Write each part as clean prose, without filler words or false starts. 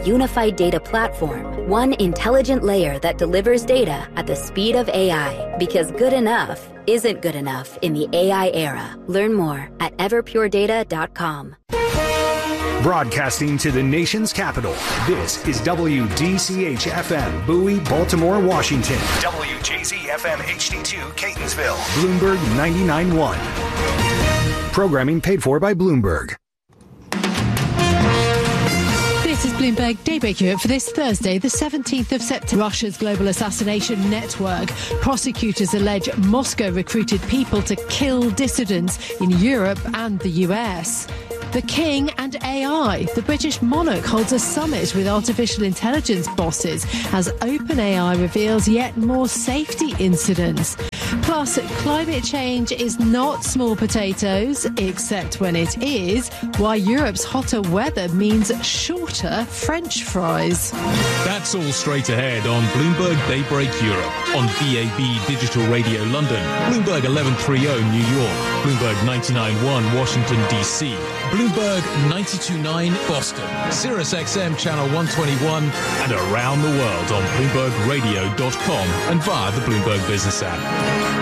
unified data platform, one intelligent layer that delivers data at the speed of AI. Because good enough isn't good enough in the AI era. Learn more at everpuredata.com. Broadcasting to the nation's capital, this is WDCH-FM, Bowie, Baltimore, Washington. WJZ-FM HD2, Catonsville. Bloomberg 99.1. Programming paid for by Bloomberg. This is Bloomberg Daybreak Europe for this Thursday, the 17th of September. Russia's global assassination network. Prosecutors allege Moscow recruited people to kill dissidents in Europe and the US. The King and AI. The British monarch holds a summit with artificial intelligence bosses as OpenAI reveals yet more safety incidents. Plus, climate change is not small potatoes, except when it is, why Europe's hotter weather means shorter French fries. That's all straight ahead on Bloomberg Daybreak Europe, on DAB Digital Radio London, Bloomberg 1130 New York, Bloomberg 99.1 Washington, D.C., Bloomberg 92.9 Boston, Sirius XM Channel 121, and around the world on BloombergRadio.com and via the Bloomberg Business app.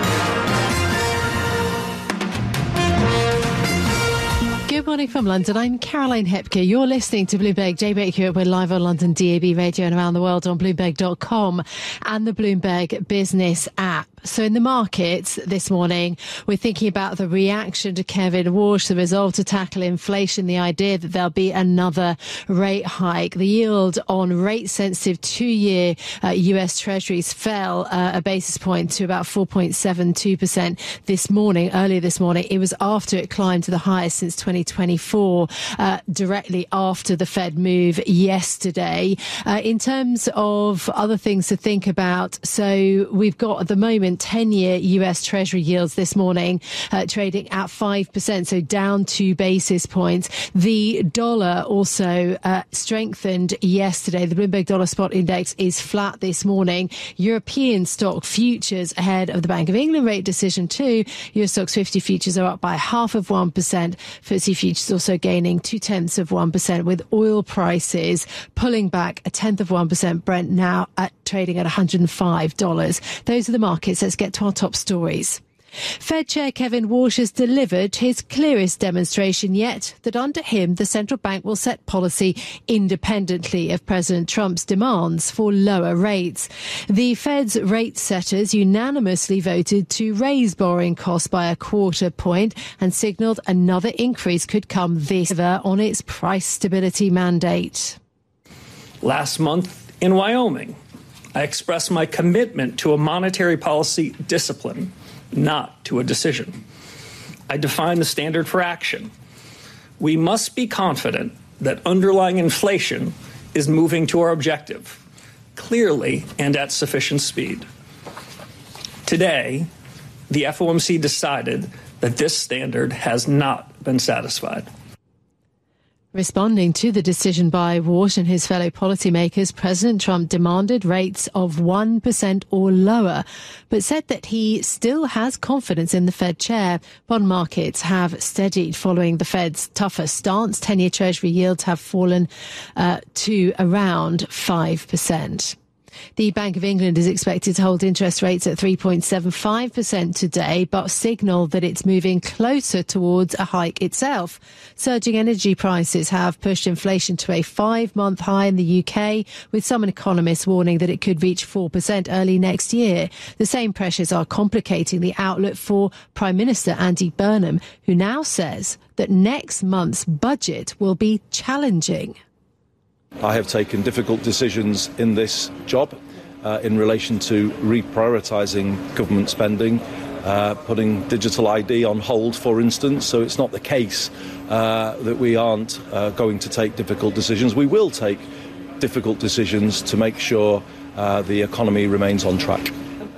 Good morning from London. I'm Caroline Hepker. You're listening to Bloomberg Daybreak Europe. We're live on London DAB radio and around the world on Bloomberg.com and the Bloomberg Business app. So in the markets this morning, we're thinking about the reaction to Kevin Walsh, the resolve to tackle inflation, the idea that there'll be another rate hike. The yield on rate-sensitive 2-year US Treasuries fell a basis point to about 4.72% this morning. Earlier this morning, it was after it climbed to the highest since 2024, directly after the Fed move yesterday. In terms of other things to think about, so we've got at the moment 10-year US Treasury yields this morning trading at 5%, so down 2 basis points. The dollar also strengthened yesterday. The Bloomberg Dollar Spot Index is flat this morning. European stock futures ahead of the Bank of England rate decision too. US Stocks 50 futures are up by 0.5%. FTSE futures also gaining 0.2%, with oil prices pulling back 0.1%. Brent now trading at $105. Those are the markets. Let's get to our top stories. Fed Chair Kevin Walsh has delivered his clearest demonstration yet that under him, the central bank will set policy independently of President Trump's demands for lower rates. The Fed's rate setters unanimously voted to raise borrowing costs by 0.25 point and signalled another increase could come this year on its price stability mandate. Last month in Wyoming, I expressed my commitment to a monetary policy discipline, not to a decision. I defined the standard for action. We must be confident that underlying inflation is moving to our objective, clearly and at sufficient speed. Today, the FOMC decided that this standard has not been satisfied. Responding to the decision by Walsh and his fellow policymakers, President Trump demanded rates of 1% or lower, but said that he still has confidence in the Fed chair. Bond markets have steadied following the Fed's tougher stance. 10-year Treasury yields have fallen to around 5%. The Bank of England is expected to hold interest rates at 3.75% today, but signal that it's moving closer towards a hike itself. Surging energy prices have pushed inflation to a 5-month high in the UK, with some economists warning that it could reach 4% early next year. The same pressures are complicating the outlook for Prime Minister Andy Burnham, who now says that next month's budget will be challenging. I have taken difficult decisions in this job in relation to reprioritising government spending, putting digital ID on hold, for instance. So it's not the case that we aren't going to take difficult decisions. We will take difficult decisions to make sure the economy remains on track.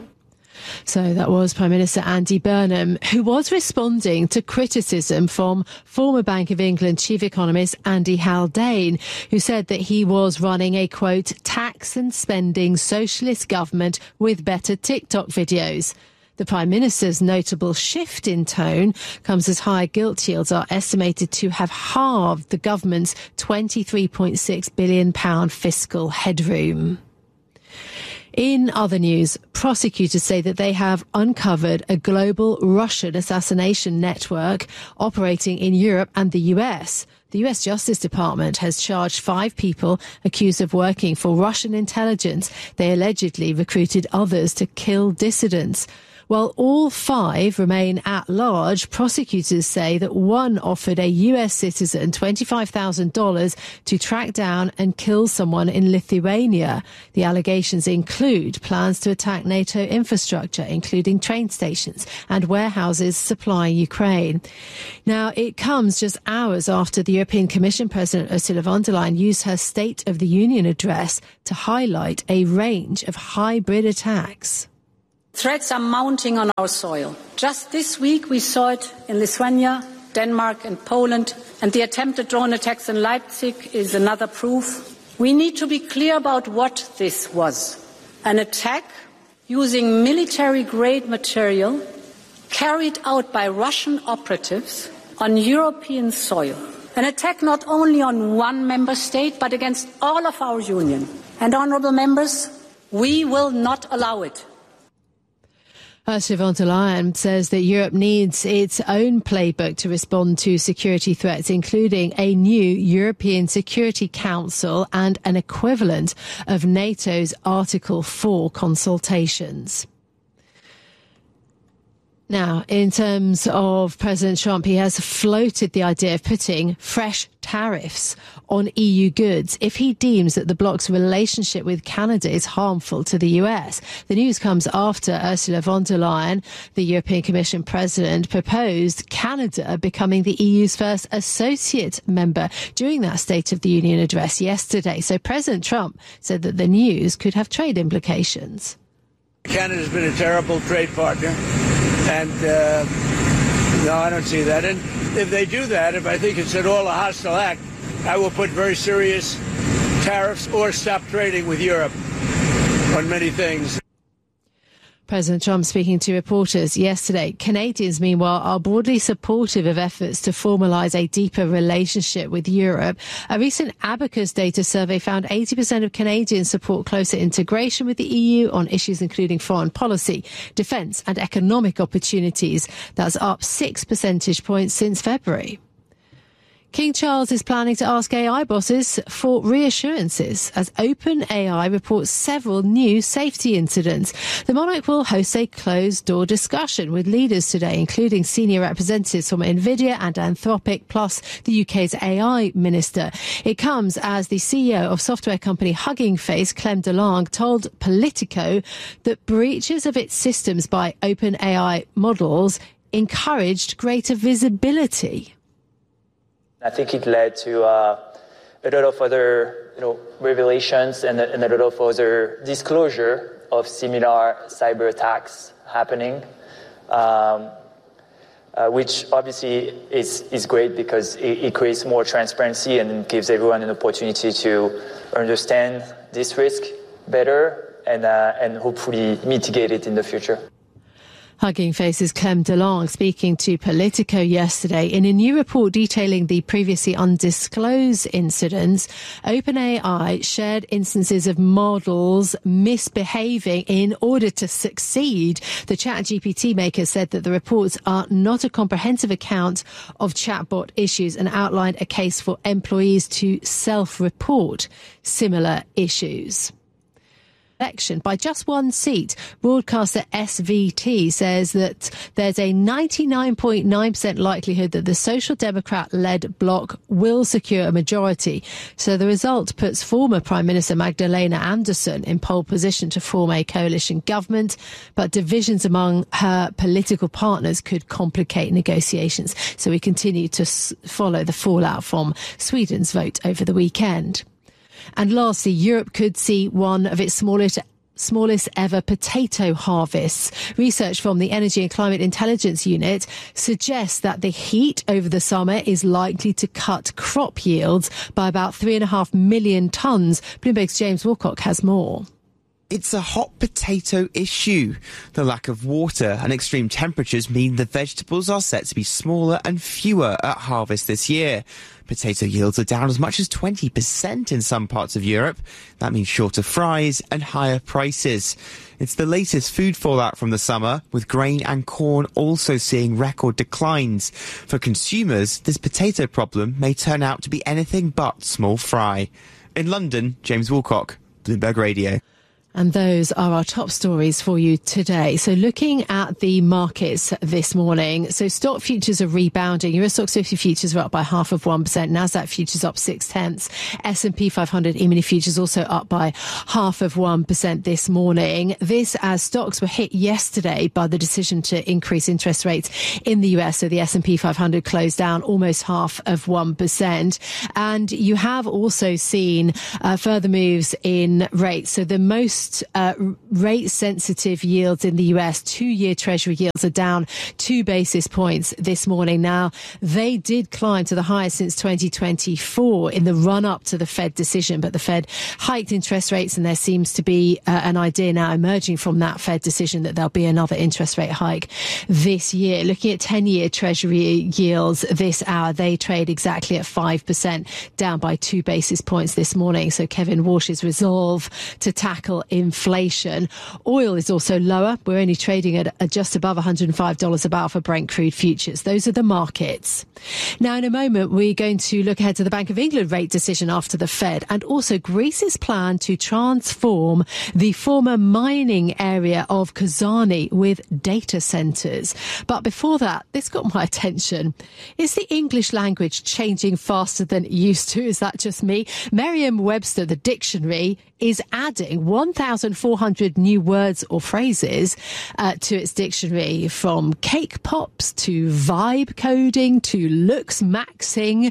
So that was Prime Minister Andy Burnham, who was responding to criticism from former Bank of England chief economist Andy Haldane, who said that he was running a, quote, tax and spending socialist government with better TikTok videos. The Prime Minister's notable shift in tone comes as higher gilt yields are estimated to have halved the government's £23.6 billion fiscal headroom. In other news, prosecutors say that they have uncovered a global Russian assassination network operating in Europe and the US. The US Justice Department has charged 5 people accused of working for Russian intelligence. They allegedly recruited others to kill dissidents. While all 5 remain at large, prosecutors say that one offered a US citizen $25,000 to track down and kill someone in Lithuania. The allegations include plans to attack NATO infrastructure, including train stations and warehouses supplying Ukraine. Now, it comes just hours after the European Commission President Ursula von der Leyen used her State of the Union address to highlight a range of hybrid attacks. Threats are mounting on our soil. Just this week we saw it in Lithuania, Denmark and Poland, and the attempted drone attacks in Leipzig is another proof. We need to be clear about what this was. An attack using military-grade material carried out by Russian operatives on European soil. An attack not only on one member state, but against all of our union. And, honourable members, we will not allow it. Ursula von der Leyen says that Europe needs its own playbook to respond to security threats, including a new European Security Council and an equivalent of NATO's Article 4 consultations. Now, in terms of President Trump, he has floated the idea of putting fresh tariffs on EU goods if he deems that the bloc's relationship with Canada is harmful to the US. The news comes after Ursula von der Leyen, the European Commission President, proposed Canada becoming the EU's first associate member during that State of the Union address yesterday. So President Trump said that the news could have trade implications. Canada's been a terrible trade partner, and no, I don't see that. And if they do that, if I think it's at all a hostile act, I will put very serious tariffs or stop trading with Europe on many things. President Trump speaking to reporters yesterday. Canadians, meanwhile, are broadly supportive of efforts to formalise a deeper relationship with Europe. A recent Abacus data survey found 80% of Canadians support closer integration with the EU on issues including foreign policy, defence and economic opportunities. That's up 6 percentage points since February. King Charles is planning to ask AI bosses for reassurances as OpenAI reports several new safety incidents. The monarch will host a closed-door discussion with leaders today, including senior representatives from NVIDIA and Anthropic, plus the UK's AI minister. It comes as the CEO of software company Hugging Face, Clem DeLong, told Politico that breaches of its systems by OpenAI models encouraged greater visibility. I think it led to a lot of other, revelations and a lot of other disclosure of similar cyber attacks happening, which obviously is great because it creates more transparency and gives everyone an opportunity to understand this risk better and hopefully mitigate it in the future. Hugging Face's Clem DeLong speaking to Politico yesterday. In a new report detailing the previously undisclosed incidents, OpenAI shared instances of models misbehaving in order to succeed. The ChatGPT maker said that the reports are not a comprehensive account of chatbot issues and outlined a case for employees to self-report similar issues. Election by just one seat. Broadcaster SVT says that there's a 99.9% likelihood that the Social Democrat-led bloc will secure a majority. So the result puts former Prime Minister Magdalena Andersson in pole position to form a coalition government, but divisions among her political partners could complicate negotiations. So we continue to follow the fallout from Sweden's vote over the weekend. And lastly, Europe could see one of its smallest ever potato harvests. Research from the Energy and Climate Intelligence Unit suggests that the heat over the summer is likely to cut crop yields by about 3.5 million tonnes. Bloomberg's James Wilcock has more. It's a hot potato issue. The lack of water and extreme temperatures mean the vegetables are set to be smaller and fewer at harvest this year. Potato yields are down as much as 20% in some parts of Europe. That means shorter fries and higher prices. It's the latest food fallout from the summer, with grain and corn also seeing record declines. For consumers, this potato problem may turn out to be anything but small fry. In London, James Woolcock, Bloomberg Radio. And those are our top stories for you today. So looking at the markets this morning, so stock futures are rebounding. Euro Stoxx 50 futures are up by 0.5%. Nasdaq futures up 0.6. S&P 500 E-mini futures also up by 0.5% this morning. This as stocks were hit yesterday by the decision to increase interest rates in the US. So the S&P 500 closed down almost 0.5%. And you have also seen further moves in rates. So the most rate sensitive yields in the US, 2-year Treasury yields are down 2 basis points this morning. Now, they did climb to the highest since 2024 in the run up to the Fed decision, but the Fed hiked interest rates, and there seems to be an idea now emerging from that Fed decision that there'll be another interest rate hike this year. Looking at 10-year Treasury yields this hour, they trade exactly at 5%, down by 2 basis points this morning. So Kevin Warsh's resolve to tackle inflation. Oil is also lower. We're only trading at just above $105 a barrel for Brent crude futures. Those are the markets. Now, in a moment, we're going to look ahead to the Bank of England rate decision after the Fed, and also Greece's plan to transform the former mining area of Kozani with data centres. But before that, this got my attention. Is the English language changing faster than it used to? Is that just me? Merriam-Webster, the dictionary, is adding 1,400 new words or phrases to its dictionary, from cake pops to vibe coding to looks maxing.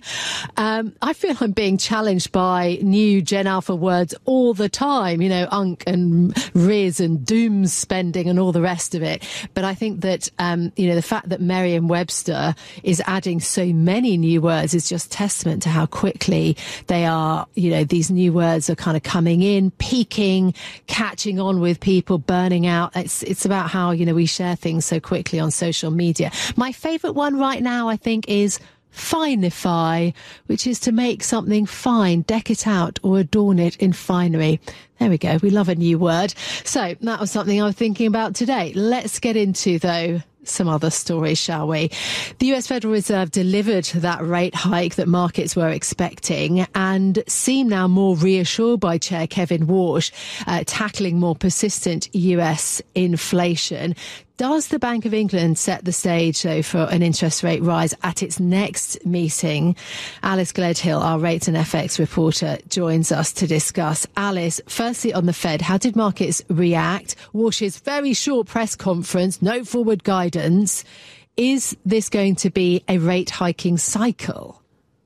I feel I'm being challenged by new Gen Alpha words all the time, you know, unk and riz and doom spending and all the rest of it. But I think that, you know, the fact that Merriam-Webster is adding so many new words is just testament to how quickly they are, you know, these new words are kind of coming in, peaking, catching on with people, burning out. It's about how, you know, we share things so quickly on social media. My favourite one right now, I think, is finify, which is to make something fine, deck it out or adorn it in finery. There we go. We love a new word. So that was something I was thinking about today. Let's get into, though, some other stories, shall we? The US Federal Reserve delivered that rate hike that markets were expecting and seem now more reassured by Chair Kevin Warsh, tackling more persistent US inflation. Does the Bank of England set the stage, though, for an interest rate rise at its next meeting? Alice Gledhill, our rates and FX reporter, joins us to discuss. Alice, firstly on the Fed, how did markets react? Warsh's very short press conference, no forward guidance. Is this going to be a rate hiking cycle?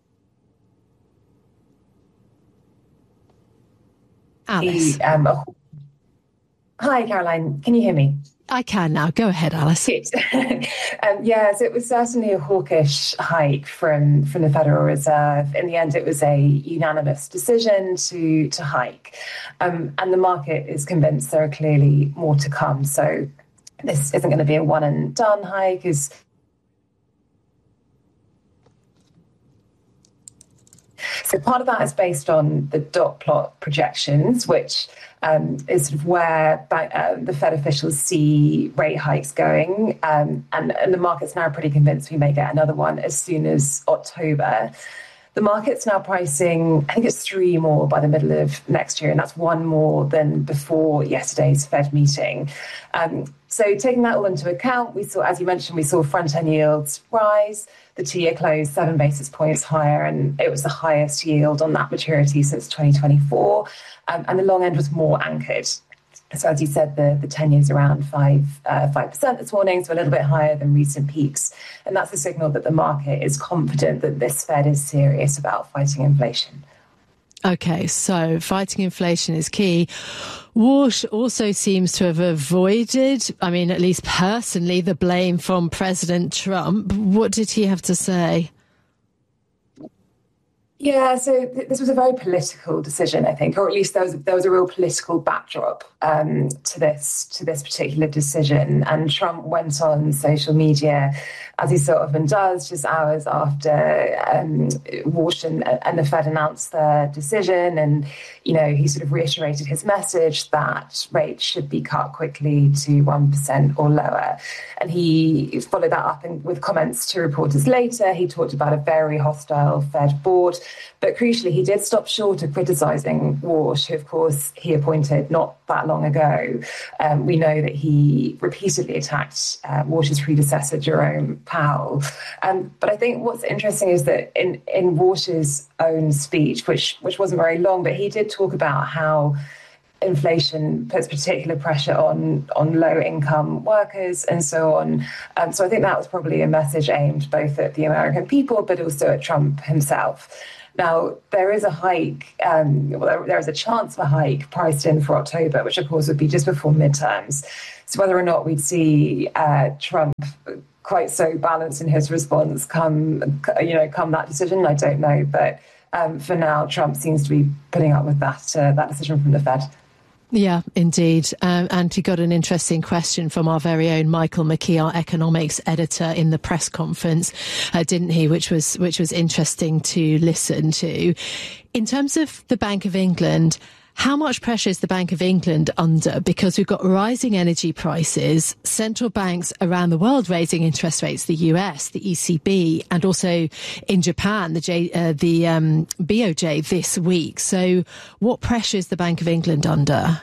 Alice. Hi, Caroline. Can you hear me? I can now. Go ahead, Alice. Good. Yes, it was certainly a hawkish hike from the Federal Reserve. In the end, it was a unanimous decision to hike. And the market is convinced there are clearly more to come. So this isn't going to be a one and done hike. So part of that is based on the dot plot projections, which is sort of where the Fed officials see rate hikes going. And the market's now pretty convinced we may get another one as soon as October. The market's now pricing, I think it's 3 more by the middle of next year, and that's 1 more than before yesterday's Fed meeting. So taking that all into account, we saw, as you mentioned, we saw front-end yields rise. The 2-year closed 7 basis points higher, and it was the highest yield on that maturity since 2024. And the long end was more anchored. So as you said, the 10 years around 5% this morning, so a little bit higher than recent peaks. And that's a signal that the market is confident that this Fed is serious about fighting inflation. OK, so fighting inflation is key. Warsh also seems to have avoided, I mean, at least personally, the blame from President Trump. What did he have to say? Yeah, so this was a very political decision, I think, or at least there was a real political backdrop to this particular decision. And Trump went on social media, as he so often does, just hours after Walsh and the Fed announced their decision. And, you know, he sort of reiterated his message that rates should be cut quickly to 1% or lower. And he followed that up with comments to reporters later. He talked about a very hostile Fed board. But crucially, he did stop short of criticising Walsh, who, of course, he appointed not that long ago. We know that he repeatedly attacked Walsh's predecessor, Jerome Powell. But I think what's interesting is that in Walsh's own speech, which wasn't very long, but he did talk about how inflation puts particular pressure on low-income workers and so on. So I think that was probably a message aimed both at the American people, but also at Trump himself. Now, there is a hike, there is a chance of a hike priced in for October, which of course would be just before midterms. So whether or not we'd see Trump quite so balanced in his response come that decision, I don't know. But for now, Trump seems to be putting up with that decision from the Fed. Yeah, indeed. And he got an interesting question from our very own Michael McKee, our economics editor, in the press conference, didn't he? Which was interesting to listen to. In terms of the Bank of England, how much pressure is the Bank of England under? Because we've got rising energy prices, central banks around the world raising interest rates, the US, the ECB, and also in Japan, the BOJ this week. So what pressure is the Bank of England under?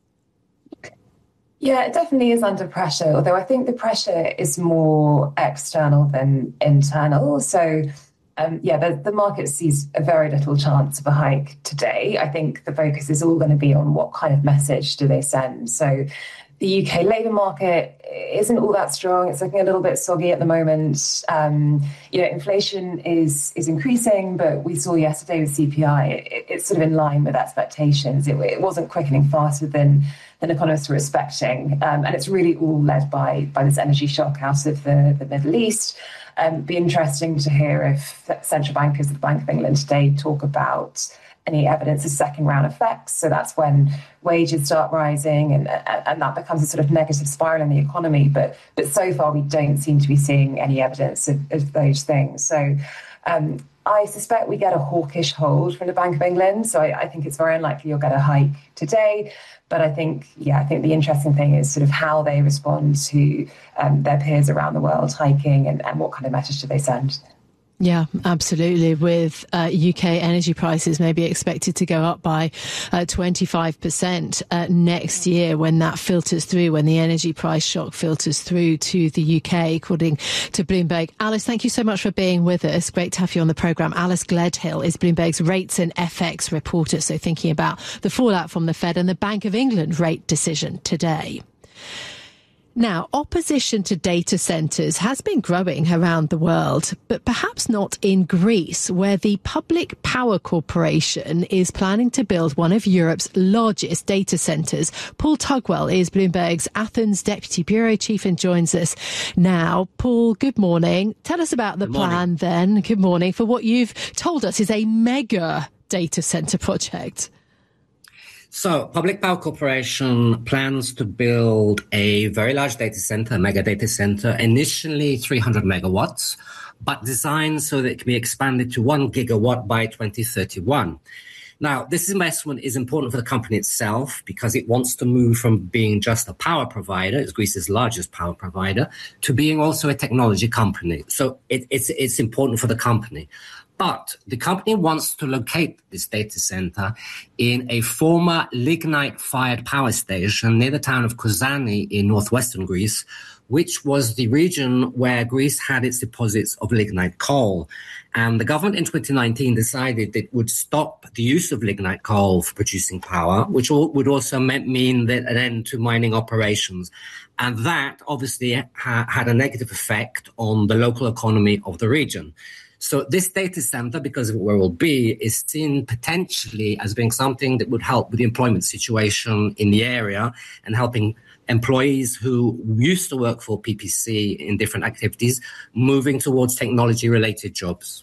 Yeah, it definitely is under pressure, although I think the pressure is more external than internal. So the market sees a very little chance of a hike today. I think the focus is all going to be on what kind of message do they send. So the UK labour market isn't all that strong. It's looking a little bit soggy at the moment. Inflation is increasing, but we saw yesterday with CPI, it's sort of in line with expectations. It wasn't quickening faster than economists were expecting. And it's really all led by this energy shock out of the Middle East. Be interesting to hear if central bankers of the Bank of England today talk about any evidence of second round effects. So that's when wages start rising and that becomes a sort of negative spiral in the economy. But so far, we don't seem to be seeing any evidence of those things. So I suspect we get a hawkish hold from the Bank of England. So I think it's very unlikely you'll get a hike today. But I think the interesting thing is sort of how they respond to their peers around the world hiking and what kind of message do they send. Yeah, absolutely. With UK energy prices maybe expected to go up by 25% next year when that filters through, when the energy price shock filters through to the UK, according to Bloomberg. Alice, thank you so much for being with us. Great to have you on the programme. Alice Gledhill is Bloomberg's rates and FX reporter, so thinking about the fallout from the Fed and the Bank of England rate decision today. Now, opposition to data centres has been growing around the world, but perhaps not in Greece, where the Public Power Corporation is planning to build one of Europe's largest data centres. Paul Tugwell is Bloomberg's Athens Deputy Bureau Chief and joins us now. Paul, good morning. Tell us about the plan then. Good morning. For what you've told us is a mega data centre project. So, Public Power Corporation plans to build a very large data center, a mega data center, initially 300 megawatts, but designed so that it can be expanded to 1 gigawatt by 2031. Now, this investment is important for the company itself because it wants to move from being just a power provider, it's Greece's largest power provider, to being also a technology company. So it's important for the company. But the company wants to locate this data center in a former lignite-fired power station near the town of Kozani in northwestern Greece, which was the region where Greece had its deposits of lignite coal. And the government in 2019 decided that it would stop the use of lignite coal for producing power, which would also mean that an end to mining operations. And that obviously had a negative effect on the local economy of the region. So this data center, because of where it will be, is seen potentially as being something that would help with the employment situation in the area and helping employees who used to work for PPC in different activities moving towards technology-related jobs.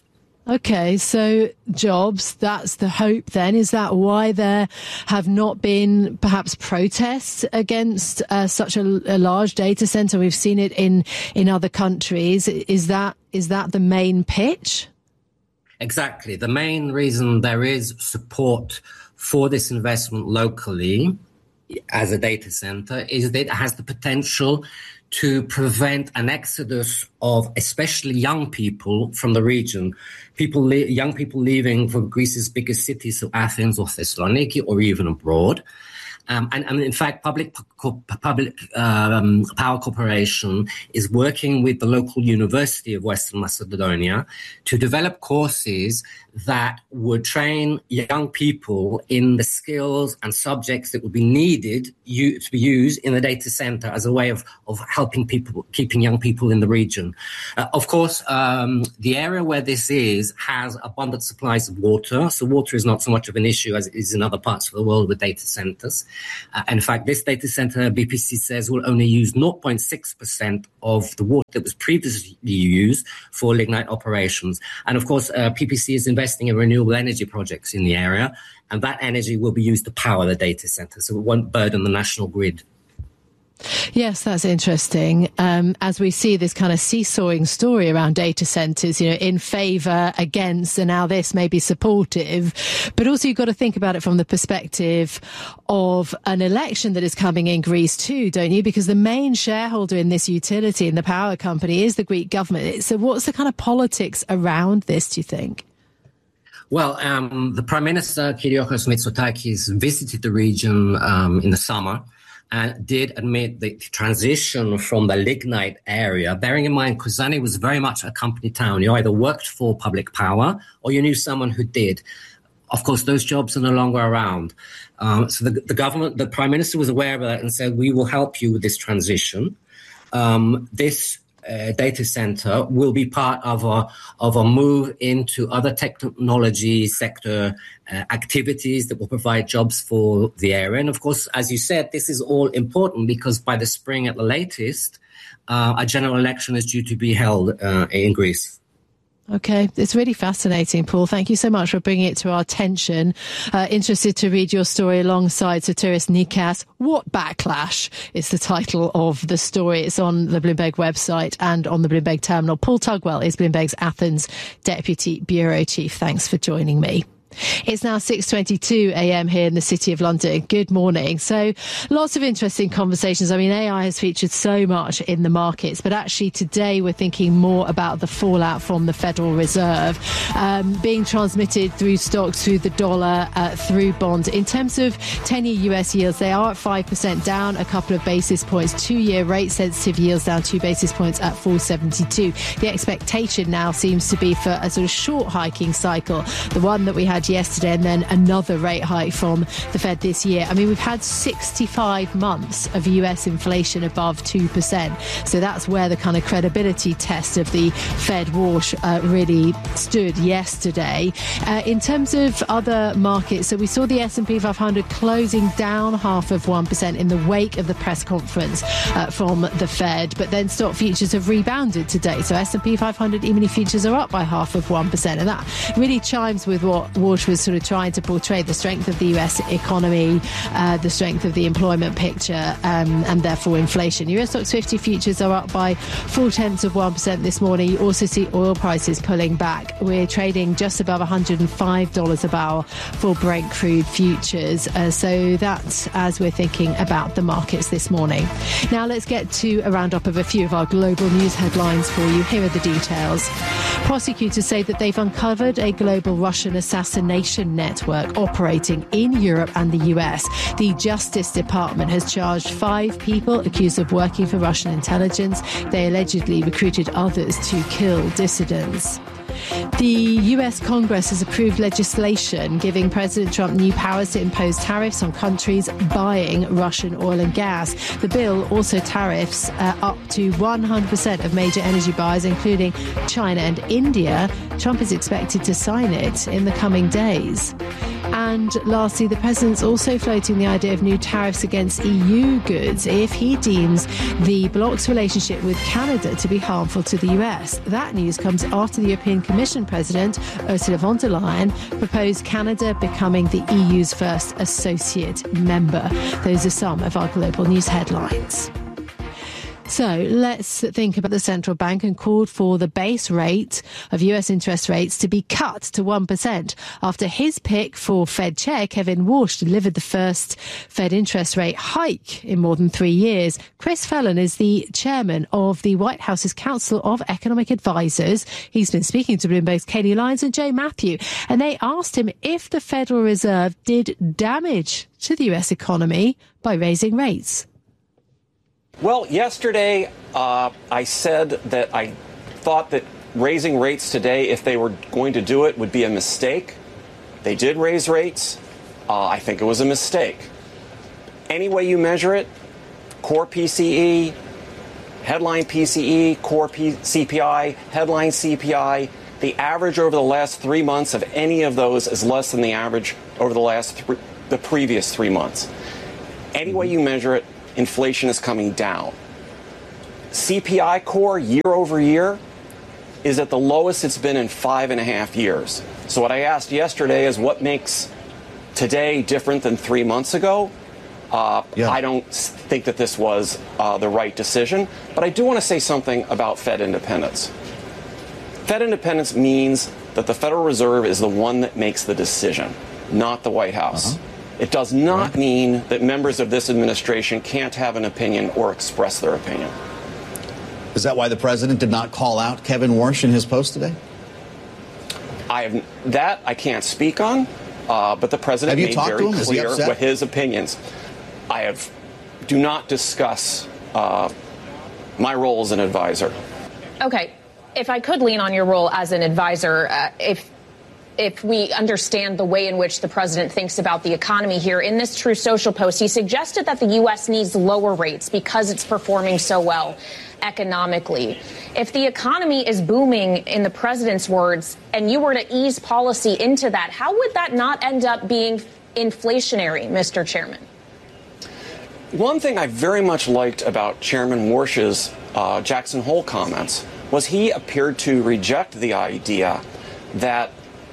Okay, so jobs, that's the hope then. Is that why there have not been perhaps protests against such a large data center? We've seen it in other countries. Is that the main pitch? Exactly. The main reason there is support for this investment locally as a data center is that it has the potential to prevent an exodus of especially young people from the region. Young people leaving from Greece's biggest cities, so Athens or Thessaloniki, or even abroad. And in fact, Public Power Corporation is working with the local University of Western Macedonia to develop courses that would train young people in the skills and subjects that would be needed to be used in the data center as a way of helping people, keeping young people in the region. Of course, the area where this has abundant supplies of water. So water is not so much of an issue as it is in other parts of the world with data centers. In fact, this data center, BPC says, will only use 0.6% of the water that was previously used for lignite operations. And of course, PPC is investing in renewable energy projects in the area, and that energy will be used to power the data center, so it won't burden the national grid. Yes, that's interesting. As we see this kind of seesawing story around data centres, in favour, against, and now this may be supportive. But also you've got to think about it from the perspective of an election that is coming in Greece too, don't you? Because the main shareholder in this utility, in the power company, is the Greek government. So what's the kind of politics around this, do you think? Well, the Prime Minister, Kyriakos Mitsotakis, visited the region in the summer and did admit the transition from the lignite area, bearing in mind Kozani was very much a company town. You either worked for Public Power or you knew someone who did. Of course, those jobs are no longer around. So the government, the Prime Minister was aware of that and said, we will help you with this transition. This data center will be part of a move into other technology sector activities that will provide jobs for the area. And of course, as you said, this is all important because by the spring at the latest, a general election is due to be held in Greece. Okay, it's really fascinating, Paul. Thank you so much for bringing it to our attention. Interested to read your story alongside Sotiris Nikas. What Backlash is the title of the story. It's on the Bloomberg website and on the Bloomberg terminal. Paul Tugwell is Bloomberg's Athens Deputy Bureau Chief. Thanks for joining me. It's now 6:22 a.m. here in the City of London. Good morning. So lots of interesting conversations. I mean, AI has featured so much in the markets, but actually today we're thinking more about the fallout from the Federal Reserve being transmitted through stocks, through the dollar, through bonds. In terms of 10-year US yields, they are at 5% down a couple of basis points. 2-year rate sensitive yields down 2 basis points at 4.72. The expectation now seems to be for a sort of short hiking cycle, the one that we had yesterday, and then another rate hike from the Fed this year. I mean, we've had 65 months of US inflation above 2%. So that's where the kind of credibility test of the Fed wash really stood yesterday. In terms of other markets, so we saw the S&P 500 closing down 0.5% in the wake of the press conference from the Fed, but then stock futures have rebounded today. So S&P 500 E-mini futures are up by 0.5%, and that really chimes with what Walsh was sort of trying to portray, the strength of the US economy, the strength of the employment picture, and therefore inflation. US stocks 50 futures are up by 0.4% this morning. You also see oil prices pulling back. We're trading just above $105 a barrel for Brent crude futures. So that's as we're thinking about the markets this morning. Now let's get to a roundup of a few of our global news headlines for you. Here are the details. Prosecutors say that they've uncovered a global Russian assassination network operating in Europe and the US. The Justice Department has charged 5 people accused of working for Russian intelligence. They allegedly recruited others to kill dissidents. The US Congress has approved legislation giving President Trump new powers to impose tariffs on countries buying Russian oil and gas. The bill also tariffs up to 100% of major energy buyers, including China and India. Trump is expected to sign it in the coming days. And lastly, the president's also floating the idea of new tariffs against EU goods if he deems the bloc's relationship with Canada to be harmful to the US. That news comes after the European Commission President, Ursula von der Leyen, proposed Canada becoming the EU's first associate member. Those are some of our global news headlines. So let's think about the central bank and called for the base rate of US interest rates to be cut to 1% after his pick for Fed Chair Kevin Warsh delivered the first Fed interest rate hike in more than 3 years. Chris Fallon is the chairman of the White House's Council of Economic Advisors. He's been speaking to Bloomberg's Katie Lyons and Joe Matthew, and they asked him if the Federal Reserve did damage to the US economy by raising rates. Well, yesterday I said that I thought that raising rates today, if they were going to do it, would be a mistake. They did raise rates. I think it was a mistake. Any way you measure it, core PCE, headline PCE, core CPI, headline CPI, the average over the last 3 months of any of those is less than the average over the previous 3 months. Any way you measure it, inflation is coming down. CPI core year over year is at the lowest it's been in 5.5 years. So what I asked yesterday is what makes today different than 3 months ago? I don't think that this was the right decision, but I do want to say something about Fed independence. Fed independence means that the Federal Reserve is the one that makes the decision, not the White House. It does not mean that members of this administration can't have an opinion or express their opinion. Is that why the president did not call out Kevin Warsh in his post today? I can't speak on, but the president made very clear what his opinions. Do not discuss my role as an advisor. Okay, if I could lean on your role as an advisor, if we understand the way in which the president thinks about the economy here, in this True Social post, he suggested that the U.S. needs lower rates because it's performing so well economically. If the economy is booming, in the president's words, and you were to ease policy into that, how would that not end up being inflationary, Mr. Chairman? One thing I very much liked about Chairman Warsh's Jackson Hole comments was he appeared to reject the idea that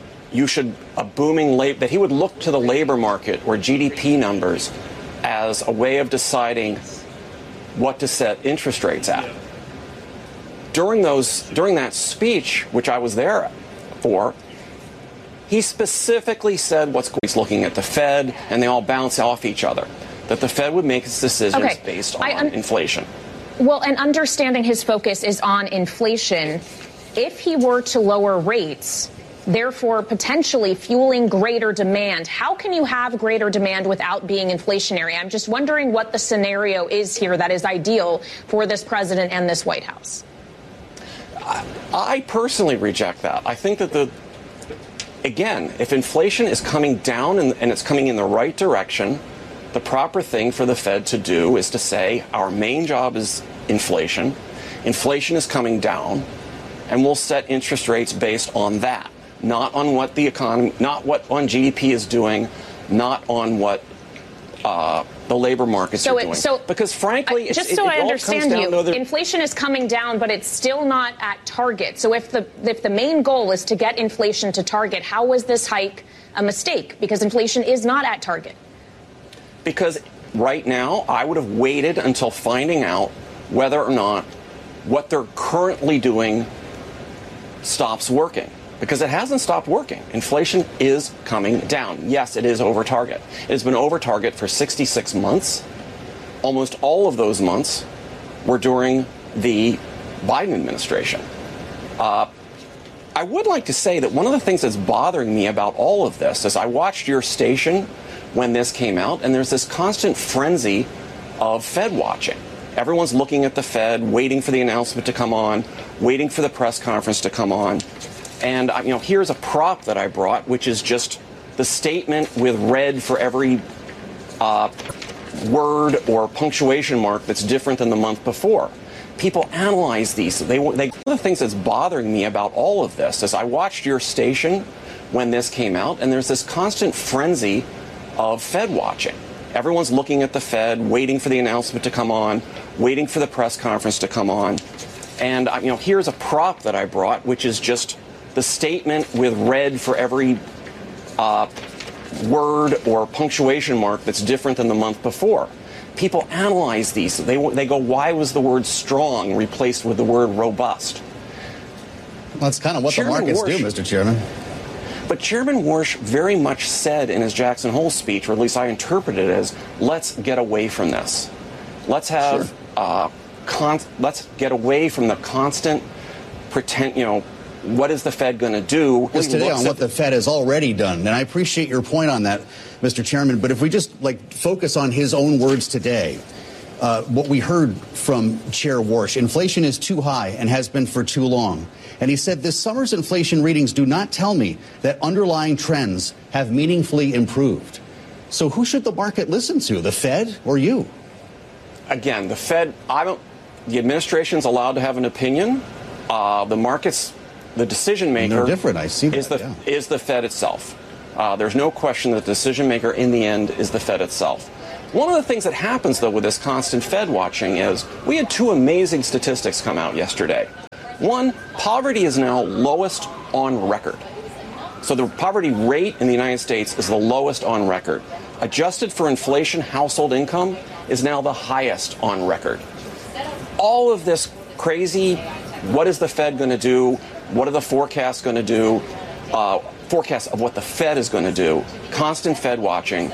that he would look to the labor market or GDP numbers as a way of deciding what to set interest rates at. During that speech, which I was there for, he specifically said he's looking at the Fed, and they all bounce off each other, that the Fed would make its decisions based on inflation. Well, and understanding his focus is on inflation, if he were to lower rates, therefore potentially fueling greater demand, how can you have greater demand without being inflationary? I'm just wondering what the scenario is here that is ideal for this president and this White House. I personally reject that. I think that again, if inflation is coming down and it's coming in the right direction, the proper thing for the Fed to do is to say our main job is inflation. Inflation is coming down, and we'll set interest rates based on that. Not on what the economy, not what on GDP is doing, not on what the labor markets are doing. Because frankly, I understand you, inflation is coming down, but it's still not at target. So if the main goal is to get inflation to target, how was this hike a mistake? Because inflation is not at target. Because right now, I would have waited until finding out whether or not what they're currently doing stops working. Because it hasn't stopped working. Inflation is coming down. Yes, it is over target. It has been over target for 66 months. Almost all of those months were during the Biden administration. I would like to say that one of the things that's bothering me about all of this is I watched your station when this came out, and there's this constant frenzy of Fed watching. Everyone's looking at the Fed, waiting for the announcement to come on, waiting for the press conference to come on. And, here's a prop that I brought, which is just the statement with red for every word or punctuation mark that's different than the month before. People analyze these. One of the things that's bothering me about all of this is I watched your station when this came out, and there's this constant frenzy of Fed watching. Everyone's looking at the Fed, waiting for the announcement to come on, waiting for the press conference to come on. And, here's a prop that I brought, which is just the statement with red for every word or punctuation mark that's different than the month before. People analyze these. They go, why was the word strong replaced with the word robust? Well, that's kind of what the markets do, Mr. Chairman. But Chairman Warsh very much said in his Jackson Hole speech, or at least I interpret it as, let's get away from this. Let's have, let's get away from the constant pretend, what is the Fed going to do? Just today on what the Fed has already done. And I appreciate your point on that, Mr. Chairman. But if we just focus on his own words today, what we heard from Chair Warsh, inflation is too high and has been for too long. And he said this summer's inflation readings do not tell me that underlying trends have meaningfully improved. So who should the market listen to, the Fed or you? Again, the Fed, the administration's allowed to have an opinion. The markets, the decision maker they're different. I see that, is the Fed itself. There's no question that the decision maker in the end is the Fed itself. One of the things that happens, though, with this constant Fed watching is we had two amazing statistics come out yesterday. One, poverty is now lowest on record. So the poverty rate in the United States is the lowest on record. Adjusted for inflation, household income is now the highest on record. All of this crazy, what is the Fed going to do? What are the forecasts going to do? Forecasts of what the Fed is going to do. Constant Fed watching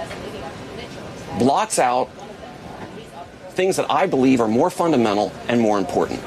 blots out things that I believe are more fundamental and more important.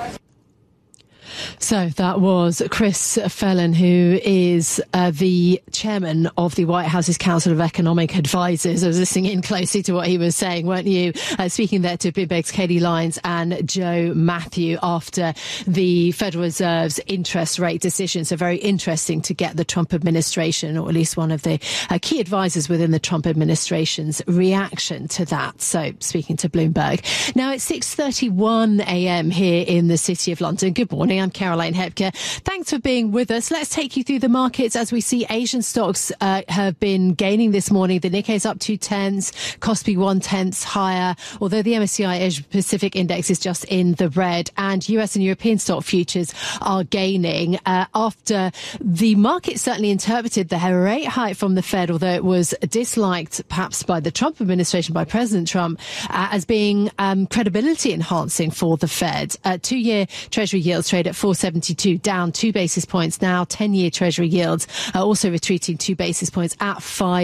So that was Chris Phelan, who is the chairman of the White House's Council of Economic Advisors. I was listening in closely to what he was saying, weren't you? Speaking there to Bloomberg's Katie Lyons and Joe Matthew after the Federal Reserve's interest rate decision. So very interesting to get the Trump administration, or at least one of the key advisors within the Trump administration's reaction to that. So speaking to Bloomberg. Now it's 6:31 a.m. here in the City of London. Good morning. I'm Caroline Hepker. Thanks for being with us. Let's take you through the markets as we see Asian stocks have been gaining this morning. The Nikkei's up 0.2, Kospi 0.1 higher, although the MSCI Asia Pacific Index is just in the red, and US and European stock futures are gaining after the market certainly interpreted the rate hike from the Fed, although it was disliked perhaps by the Trump administration, by President Trump, as being credibility enhancing for the Fed. 2-year Treasury yields trade at 4.72, down 2 basis points now. 10-year Treasury yields are also retreating 2 basis points at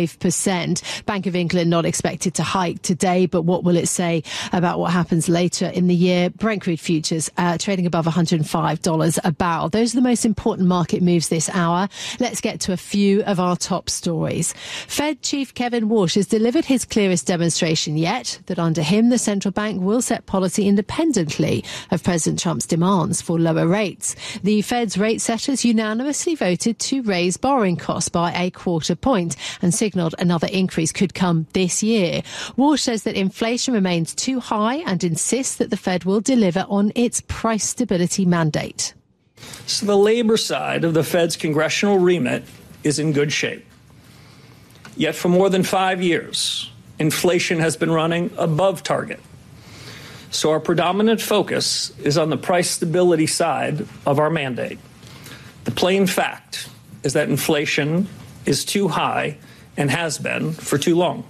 5%. Bank of England not expected to hike today, but what will it say about what happens later in the year? Brent crude futures trading above $105 a barrel. Those are the most important market moves this hour. Let's get to a few of our top stories. Fed Chief Kevin Warsh has delivered his clearest demonstration yet that under him, the central bank will set policy independently of President Trump's demands for lower rates. The Fed's rate setters unanimously voted to raise borrowing costs by 1/4 point and signalled another increase could come this year. Warsh says that inflation remains too high and insists that the Fed will deliver on its price stability mandate. So the labor side of the Fed's congressional remit is in good shape. Yet for more than 5 years, inflation has been running above target. So our predominant focus is on the price stability side of our mandate. The plain fact is that inflation is too high and has been for too long.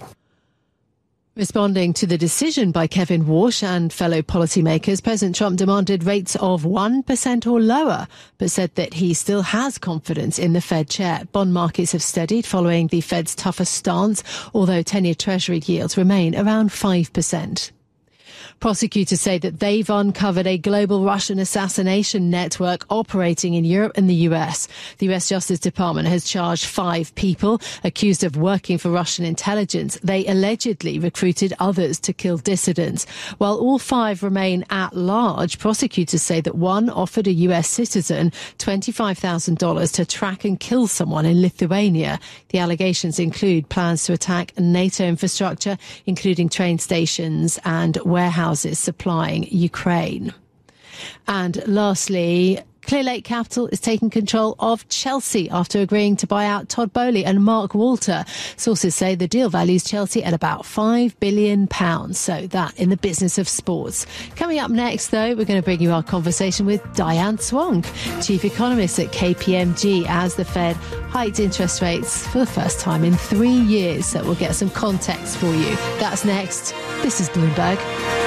Responding to the decision by Kevin Warsh and fellow policymakers, President Trump demanded rates of 1% or lower, but said that he still has confidence in the Fed chair. Bond markets have steadied following the Fed's tougher stance, although 10-year Treasury yields remain around 5%. Prosecutors say that they've uncovered a global Russian assassination network operating in Europe and the US. The US Justice Department has charged 5 people accused of working for Russian intelligence. They allegedly recruited others to kill dissidents. While all 5 remain at large, prosecutors say that one offered a US citizen $25,000 to track and kill someone in Lithuania. The allegations include plans to attack NATO infrastructure, including train stations and warehouses supplying Ukraine. And lastly, Clearlake Capital is taking control of Chelsea after agreeing to buy out Todd Boehly and Mark Walter. Sources say the deal values Chelsea at about £5 billion. So that in the business of sports. Coming up next, though, we're going to bring you our conversation with Diane Swong, Chief Economist at KPMG, as the Fed hiked interest rates for the first time in 3 years. So we'll get some context for you. That's next. This is Bloomberg.